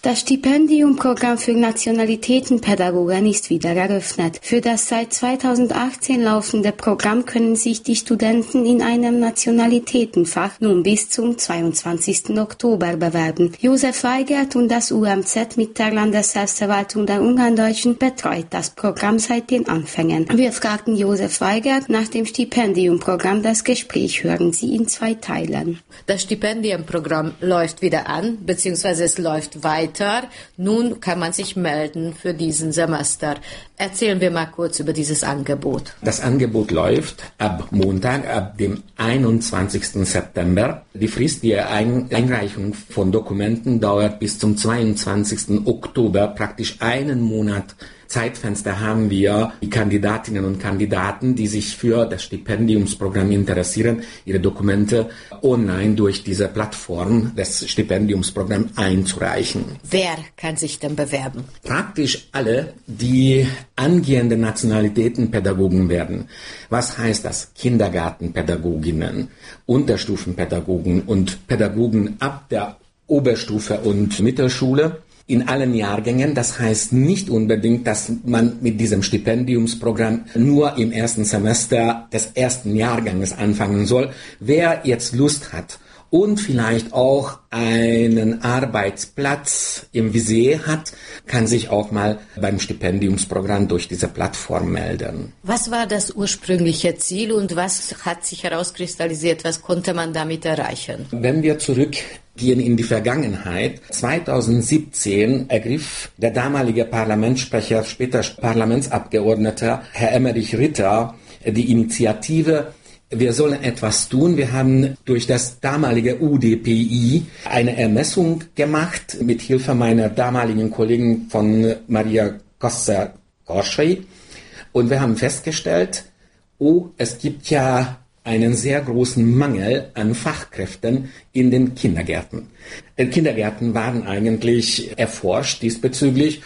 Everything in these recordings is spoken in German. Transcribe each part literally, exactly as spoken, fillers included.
Das Stipendiumprogramm für Nationalitätenpädagogen ist wieder eröffnet. Für das seit zweitausendachtzehn laufende Programm können sich die Studenten in einem Nationalitätenfach nun bis zum zweiundzwanzigsten Oktober bewerben. Josef Weigert und das U M Z mit der Landesselbstverwaltung der Ungarndeutschen betreut das Programm seit den Anfängen. Wir fragten Josef Weigert nach dem Stipendiumprogramm. Das Gespräch hören Sie in zwei Teilen. Das Stipendiumprogramm läuft wieder an, beziehungsweise es läuft weiter. Nun kann man sich melden für diesen Semester. Erzählen wir mal kurz über dieses Angebot. Das Angebot läuft ab Montag, ab dem einundzwanzigsten September. Die Frist der Einreichung von Dokumenten dauert bis zum zweiundzwanzigsten Oktober, praktisch einen Monat Zeitfenster haben wir die Kandidatinnen und Kandidaten, die sich für das Stipendiumsprogramm interessieren, ihre Dokumente online durch diese Plattform des Stipendiumsprogramms einzureichen. Wer kann sich denn bewerben? Praktisch alle, die angehende Nationalitätenpädagogen werden. Was heißt das? Kindergartenpädagoginnen, Unterstufenpädagogen und Pädagogen ab der Oberstufe und Mittelschule. In allen Jahrgängen, das heißt nicht unbedingt, dass man mit diesem Stipendiumsprogramm nur im ersten Semester des ersten Jahrganges anfangen soll. Wer jetzt Lust hat und vielleicht auch einen Arbeitsplatz im Visier hat, kann sich auch mal beim Stipendiumsprogramm durch diese Plattform melden. Was war das ursprüngliche Ziel und was hat sich herauskristallisiert? Was konnte man damit erreichen? Wenn wir zurückgehen in die Vergangenheit, zweitausendsiebzehn ergriff der damalige Parlamentssprecher, später Parlamentsabgeordneter, Herr Emmerich Ritter, die Initiative, wir sollen etwas tun. Wir haben durch das damalige U D P I eine Ermessung gemacht mit Hilfe meiner damaligen Kollegen von Maria Kossa-Korschei. Und wir haben festgestellt, oh, es gibt ja einen sehr großen Mangel an Fachkräften in den Kindergärten. Die Kindergärten waren eigentlich erforscht diesbezüglich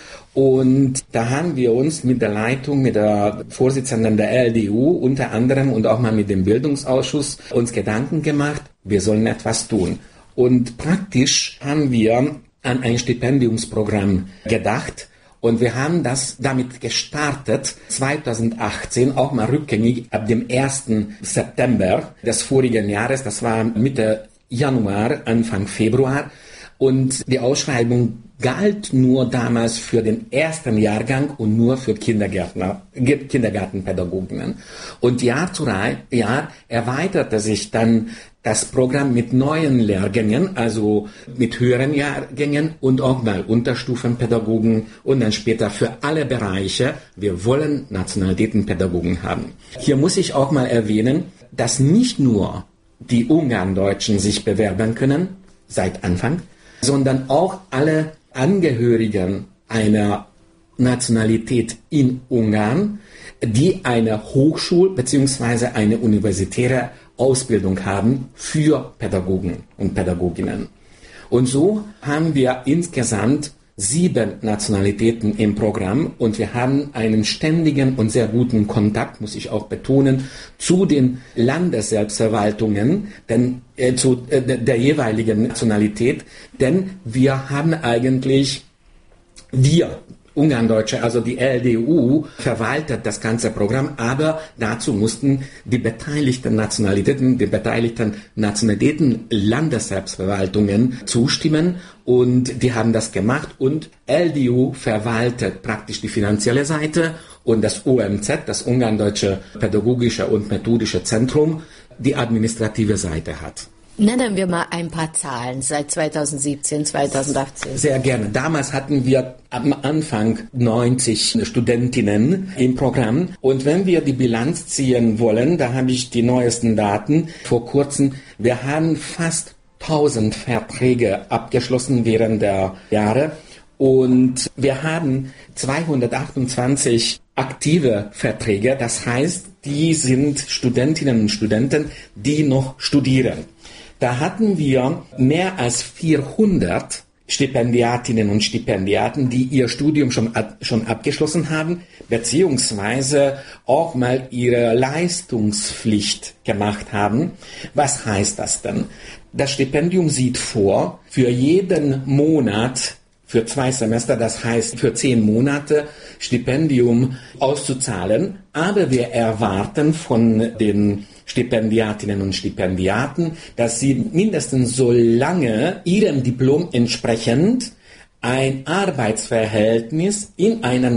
und da haben wir uns mit der Leitung, mit der Vorsitzenden der L D U unter anderem und auch mal mit dem Bildungsausschuss uns Gedanken gemacht, wir sollen etwas tun. Und praktisch haben wir an ein Stipendiumsprogramm gedacht. Und wir haben das damit gestartet, zweitausendachtzehn, auch mal rückgängig, ab dem ersten September des vorigen Jahres, das war Mitte Januar, Anfang Februar. Und die Ausschreibung galt nur damals für den ersten Jahrgang und nur für Kindergärtner, Kindergartenpädagoginnen. Und Jahr zu Jahr erweiterte sich dann das Programm mit neuen Lehrgängen, also mit höheren Jahrgängen und auch mal Unterstufenpädagogen und dann später für alle Bereiche. Wir wollen Nationalitätenpädagogen haben. Hier muss ich auch mal erwähnen, dass nicht nur die Ungarndeutschen sich bewerben können, seit Anfang, sondern auch alle Angehörigen einer Nationalität in Ungarn, die eine Hochschul- bzw. eine universitäre Ausbildung haben für Pädagogen und Pädagoginnen. Und so haben wir insgesamt sieben Nationalitäten im Programm und wir haben einen ständigen und sehr guten Kontakt, muss ich auch betonen, zu den Landesselbstverwaltungen, denn, äh, zu äh, der jeweiligen Nationalität, denn wir haben eigentlich, wir Ungarndeutsche, also die L D U, verwaltet das ganze Programm, aber dazu mussten die beteiligten Nationalitäten, die beteiligten Nationalitäten, Landesselbstverwaltungen zustimmen und die haben das gemacht und L D U verwaltet praktisch die finanzielle Seite und das U M Z, das Ungarndeutsche Pädagogische und Methodische Zentrum, die administrative Seite hat. Nennen wir mal ein paar Zahlen seit zweitausendsiebzehn, zweitausendachtzehn. Sehr gerne. Damals hatten wir am Anfang neunzig Studentinnen im Programm. Und wenn wir die Bilanz ziehen wollen, da habe ich die neuesten Daten vor kurzem. Wir haben fast tausend Verträge abgeschlossen während der Jahre. Und wir haben zweihundertachtundzwanzig aktive Verträge. Das heißt, die sind Studentinnen und Studenten, die noch studieren. Da hatten wir mehr als vierhundert Stipendiatinnen und Stipendiaten, die ihr Studium schon, schon abgeschlossen haben, beziehungsweise auch mal ihre Leistungspflicht gemacht haben. Was heißt das denn? Das Stipendium sieht vor, für jeden Monat für zwei Semester, das heißt für zehn Monate Stipendium auszuzahlen. Aber wir erwarten von den Stipendiatinnen und Stipendiaten, dass sie mindestens so lange ihrem Diplom entsprechend ein Arbeitsverhältnis in einer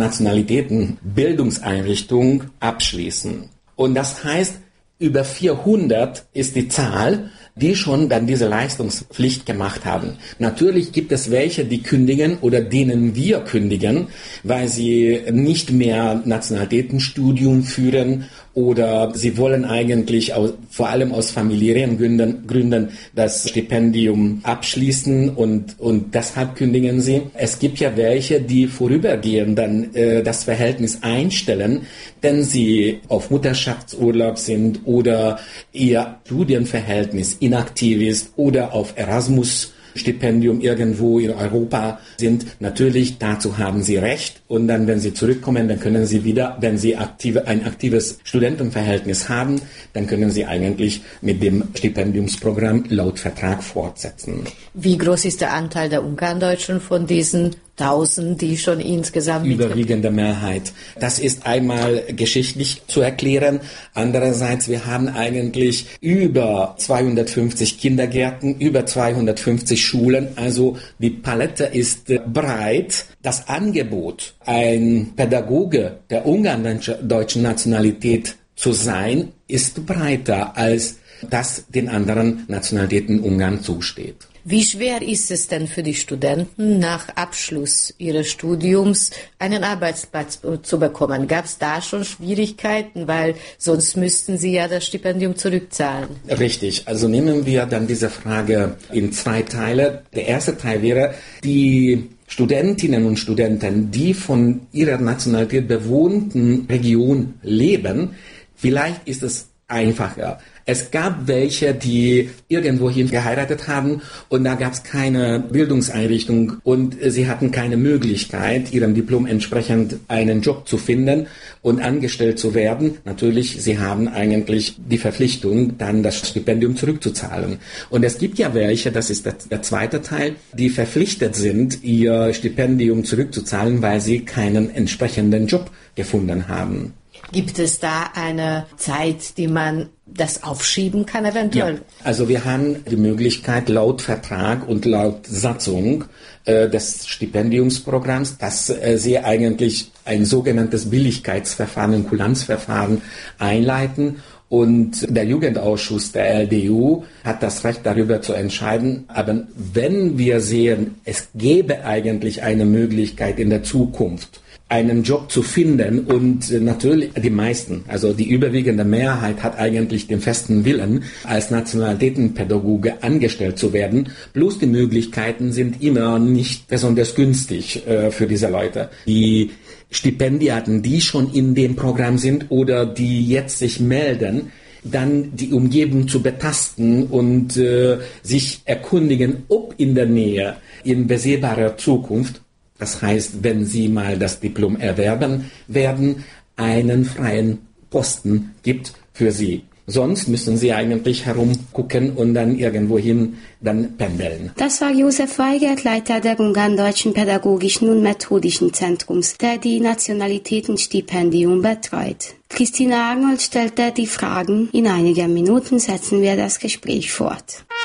Nationalitätenbildungseinrichtung abschließen. Und das heißt, über vierhundert ist die Zahl, die schon dann diese Leistungspflicht gemacht haben. Natürlich gibt es welche, die kündigen oder denen wir kündigen, weil sie nicht mehr Nationalitätenstudium führen oder sie wollen eigentlich aus, vor allem aus familiären Gründen, Gründen das Stipendium abschließen und, und deshalb kündigen sie. Es gibt ja welche, die vorübergehend dann äh, das Verhältnis einstellen, denn sie auf Mutterschaftsurlaub sind oder ihr Studienverhältnis inaktiv ist oder auf Erasmus Stipendium irgendwo in Europa sind. Natürlich, dazu haben Sie recht. Und dann, wenn Sie zurückkommen, dann können Sie wieder, wenn Sie aktive, ein aktives Studentenverhältnis haben, dann können Sie eigentlich mit dem Stipendiumsprogramm laut Vertrag fortsetzen. Wie groß ist der Anteil der Ungarndeutschen von diesen tausend, die schon insgesamt überwiegende Mehrheit. Das ist einmal geschichtlich zu erklären. Andererseits, wir haben eigentlich über zweihundertfünfzig Kindergärten, über zweihundertfünfzig Schulen. Also die Palette ist breit. Das Angebot, ein Pädagoge der ungarndeutschen Nationalität zu sein, ist breiter, als das den anderen Nationalitäten Ungarn zusteht. Wie schwer ist es denn für die Studenten, nach Abschluss ihres Studiums einen Arbeitsplatz zu bekommen? Gab es da schon Schwierigkeiten, weil sonst müssten sie ja das Stipendium zurückzahlen? Richtig, also nehmen wir dann diese Frage in zwei Teile. Der erste Teil wäre, die Studentinnen und Studenten, die von ihrer Nationalität bewohnten Region leben, vielleicht ist es einfacher. Es gab welche, die irgendwohin geheiratet haben und da gab es keine Bildungseinrichtung und sie hatten keine Möglichkeit, ihrem Diplom entsprechend einen Job zu finden und angestellt zu werden. Natürlich, sie haben eigentlich die Verpflichtung, dann das Stipendium zurückzuzahlen. Und es gibt ja welche, das ist der, der zweite Teil, die verpflichtet sind, ihr Stipendium zurückzuzahlen, weil sie keinen entsprechenden Job gefunden haben. Gibt es da eine Zeit, die man das aufschieben kann eventuell? Ja, also wir haben die Möglichkeit laut Vertrag und laut Satzung äh, des Stipendiumsprogramms, dass äh, sie eigentlich ein sogenanntes Billigkeitsverfahren, ein Kulanzverfahren einleiten. Und der Jugendausschuss der L D U hat das Recht, darüber zu entscheiden. Aber wenn wir sehen, es gäbe eigentlich eine Möglichkeit in der Zukunft, einen Job zu finden und natürlich die meisten, also die überwiegende Mehrheit hat eigentlich den festen Willen, als Nationalitätenpädagoge angestellt zu werden. Bloß die Möglichkeiten sind immer nicht besonders günstig äh, für diese Leute. Die Stipendiaten, die schon in dem Programm sind oder die jetzt sich melden, dann die Umgebung zu betasten und äh, sich erkundigen, ob in der Nähe, in besehbarer Zukunft, das heißt, wenn Sie mal das Diplom erwerben werden, einen freien Posten gibt für Sie. Sonst müssen Sie eigentlich herumgucken und dann irgendwohin dann pendeln. Das war Josef Weigert, Leiter der Ungarndeutschen Pädagogischen und Methodischen Zentrums, der die Nationalitätenstipendium betreut. Christina Arnold stellte die Fragen. In einigen Minuten setzen wir das Gespräch fort.